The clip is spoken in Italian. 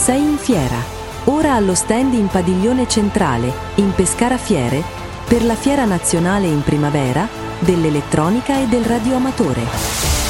Sei in fiera, ora allo stand in Padiglione Centrale, in Pescara Fiere, per la Fiera Nazionale in Primavera dell'Elettronica e del Radioamatore.